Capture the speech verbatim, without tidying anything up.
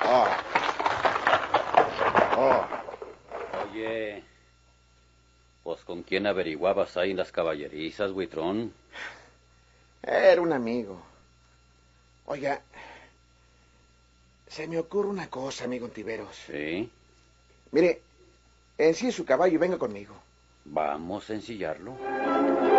Oh. Oh. Oye, pues ¿con quién averiguabas ahí en las caballerizas, Buitrón? Era un amigo. Oiga, se me ocurre una cosa, amigo Ontiveros. Sí. Mire, ensille su caballo y venga conmigo. Vamos a ensillarlo.